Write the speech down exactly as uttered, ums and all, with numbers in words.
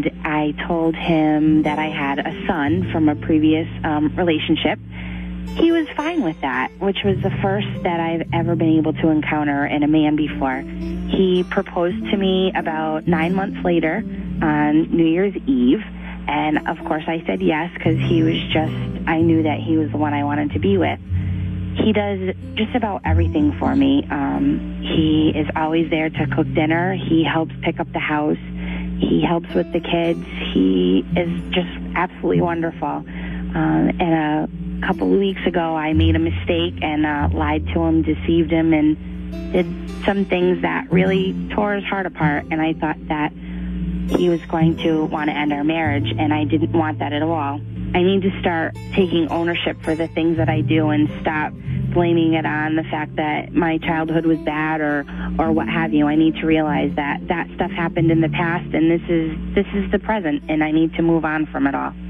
and I told him that I had a son from a previous um, relationship. He was fine with that, which was the first that I've ever been able to encounter in a man before. He proposed to me about nine months later on New Year's Eve, and of course I said yes because he was just, I knew that he was the one I wanted to be with. He does just about everything for me. Um, he is always there to cook dinner. He helps pick up the house. He helps with the kids. He is just absolutely wonderful. Um, and a couple of weeks ago, I made a mistake and uh, lied to him, deceived him, and did some things that really tore his heart apart. And I thought that he was going to want to end our marriage, and I didn't want that at all. I need to start taking ownership for the things that I do and stop blaming it on the fact that my childhood was bad or, or what have you. I need to realize that that stuff happened in the past, and this is this is the present, and I need to move on from it all.